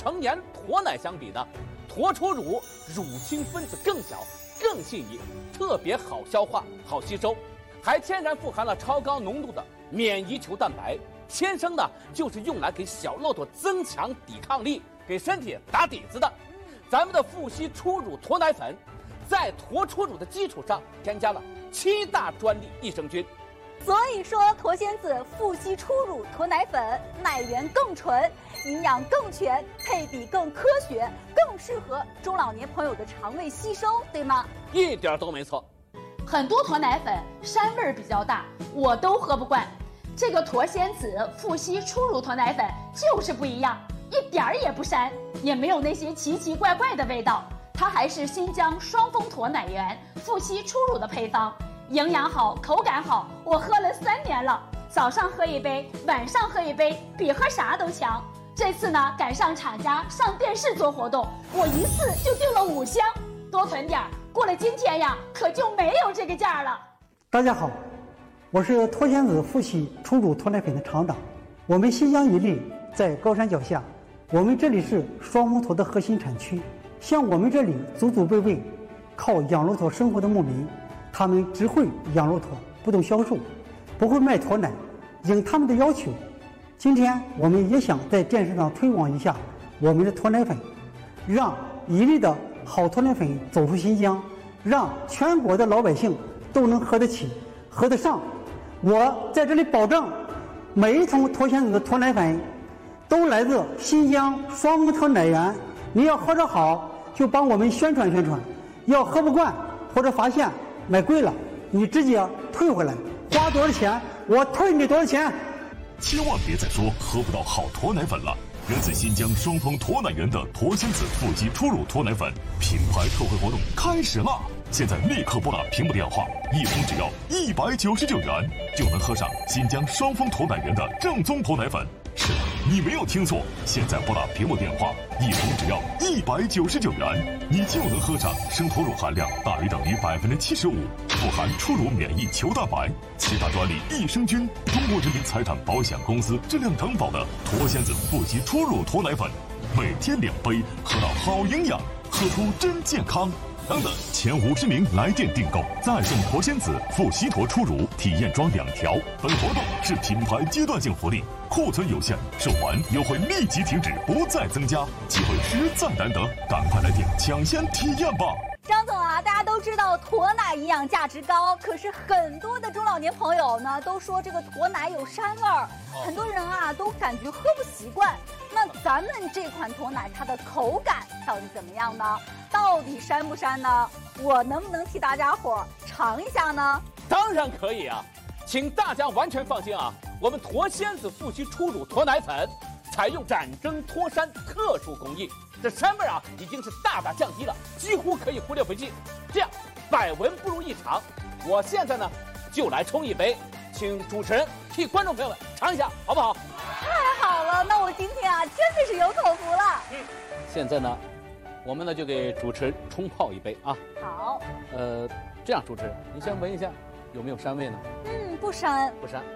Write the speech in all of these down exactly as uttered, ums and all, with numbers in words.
成年驼奶相比呢，驼出乳乳清分子更小、更细腻，特别好消化、好吸收，还天然富含了超高浓度的免疫球蛋白，天生呢就是用来给小骆驼增强抵抗力、给身体打底子的。咱们的富硒初乳驼奶粉，在驼出乳的基础上添加了七大专利益生菌。 所以说，驼仙子富硒初乳驼奶粉奶源更纯，营养更全，配比更科学，更适合中老年朋友的肠胃吸收，对吗？ 一点都没错。 很多驼奶粉膻味儿比较大，我都喝不惯。这个驼仙子富硒初乳驼奶粉就是不一样，一点儿也不膻，也没有那些奇奇怪怪的味道。它还是新疆双峰驼奶源富硒初乳的配方。营养好，口感好，我喝了三年了，早上喝一杯，晚上喝一杯，比喝啥都强。这次呢，赶上厂家上电视做活动，我一次就订了五箱，多囤点儿，过了今天呀，可就没有这个价了。 大家好，我是驼仙子富硒初乳驼奶粉的厂长。我们新疆伊犁在高山脚下，我们这里是双峰驼的核心产区。像我们这里祖祖辈辈靠养骆驼生活的牧民，他们只会养骆驼，不懂销售，不会卖驼奶。应他们的要求，今天我们也想在电视上推广一下我们的驼奶粉，让伊犁的好驼奶粉走出新疆，让全国的老百姓都能喝得起、喝得上。我在这里保证，每一桶驼仙子的驼奶粉都来自新疆双峰驼奶源。你要喝得好，就帮我们宣传宣传；要喝不惯或者发现买贵了，你直接退回来，花多少钱我退你多少钱。 千万别再说喝不到好驼奶粉了。源自新疆双峰驼奶源的驼仙子富硒初乳驼奶粉品牌特惠活动开始啦！现在立刻拨打屏幕电话，一通只要一百九十九元，就能喝上新疆双峰驼奶源的正宗驼奶粉。是的，你没有听错，现在拨打屏幕电话，一通只要一百九十九元，你就能喝上生驼乳含量大于等于百分之七十五，富含初乳免疫球蛋白、七大专利益生菌，中国人民财产保险公司质量担保的驼仙子富硒初乳驼奶粉，每天两杯，喝到好营养，喝出真健康。等等，前五十名来电订购，再送驼仙子富硒驼初乳体验装两条。本活动是品牌阶段性福利，库存有限，售完优惠立即停止，不再增加，机会实在难得，赶快来电抢先体验吧！ 张总啊，大家都知道驼奶营养价值高，可是很多的中老年朋友呢都说这个驼奶有膻味儿，很多人啊都感觉喝不习惯。那咱们这款驼奶它的口感到底怎么样呢？到底膻不膻呢？我能不能替大家伙尝一下呢？ 当然可以啊，请大家完全放心啊，我们驼仙子富硒初乳驼奶粉采用展蒸脱膻特殊工艺，这膻味啊已经是大大降低了，几乎可以忽略不计。这样百闻不如一尝，我现在呢就来冲一杯，请主持人替观众朋友们尝一下，好不好？ 太好了，那我今天啊真的是有口福了。 嗯，现在呢，我们呢就给主持人冲泡一杯啊。 好。 呃，这样，主持人，你先闻一下，有没有膻味呢？ 嗯，不膻。 不膻。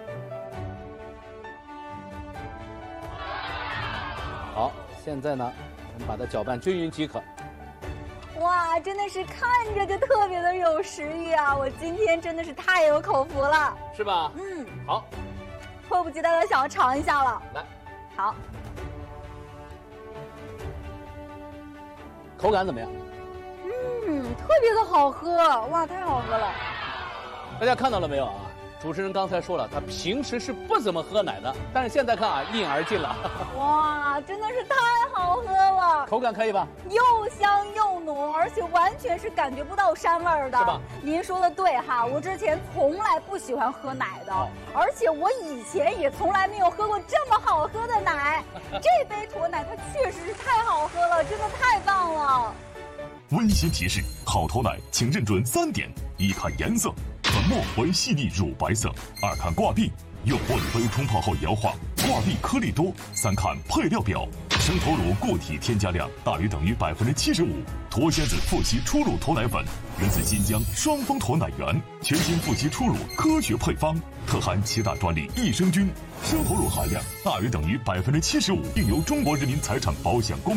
好，现在呢，我们把它搅拌均匀即可。 哇，真的是看着就特别的有食欲啊！我今天真的是太有口福了， 是吧？ 嗯， 好， 迫不及待的想要尝一下了。 来， 好， 口感怎么样？ 嗯，特别的好喝，哇，太好喝了！ 大家看到了没有啊？主持人刚才说了，他平时是不怎么喝奶的，但是现在看啊，一饮而尽了。 哇，真的是太好喝了！ 口感可以吧？ 又香又浓，而且完全是感觉不到膻味儿的。 是吧？ 您说的对哈，我之前从来不喜欢喝奶的，而且我以前也从来没有喝过这么好喝的奶。这杯驼奶它确实是太好喝了，真的太棒了。 温馨提示：好驼奶请认准三点：一看颜色，粉末为细腻乳白色；二看挂壁，用玻璃杯冲泡后摇晃，挂壁颗粒多；三看配料表，生驼乳固体添加量大于等于百分之七十五。驼仙子富硒初乳驼奶粉源自新疆双峰驼奶源，全新富硒初乳科学配方，特含七大专利益生菌，生驼乳含量大于等于百分之七十五，并由中国人民财产保险公